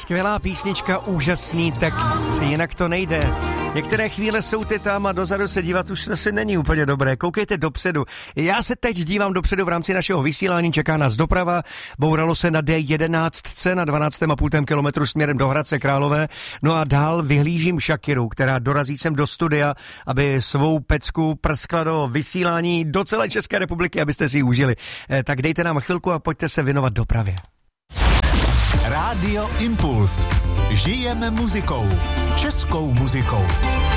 Skvělá písnička, úžasný text, jinak to nejde. Některé chvíle jsou ty tam a dozadu se dívat už asi není úplně dobré. Koukejte dopředu. Já se teď dívám dopředu v rámci našeho vysílání, čeká nás doprava. Bouralo se na D11 na 12,5 kilometru směrem do Hradce Králové. No a dál vyhlížím Shakiru, která dorazí sem do studia, aby svou pecku prskla do vysílání do celé České republiky, abyste si ji užili. Tak dejte nám chvilku a pojďte se věnovat dopravě. Rádio Impuls. Žijeme muzikou. Českou muzikou.